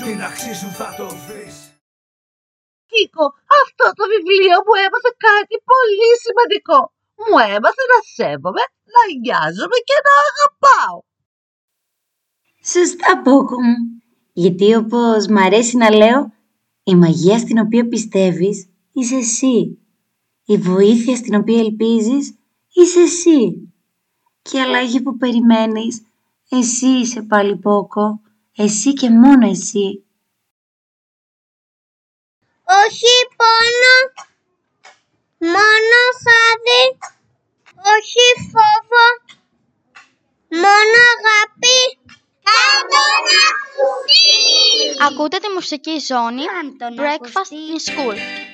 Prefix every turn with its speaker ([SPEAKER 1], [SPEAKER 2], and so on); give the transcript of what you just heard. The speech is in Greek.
[SPEAKER 1] την αξία σου θα το βρεις.
[SPEAKER 2] Κίκο, αυτό το βιβλίο μου έμαθε κάτι πολύ σημαντικό. Μου έμαθε να σέβομαι, να νοιάζομαι και να αγαπάω.
[SPEAKER 3] Σωστά, Πόκο μου. Γιατί όπως μ' αρέσει να λέω, η μαγεία στην οποία πιστεύεις είσαι εσύ. Η βοήθεια στην οποία ελπίζεις είσαι εσύ. Και η αλλαγή που περιμένεις, εσύ είσαι πάλι, Πόκο. Εσύ και μόνο εσύ.
[SPEAKER 4] Όχι πόνο, μόνο χάδι, όχι φόβο, μόνο αγάπη.
[SPEAKER 5] Ακούτε τη μουσική ζώνη Breakfast in School.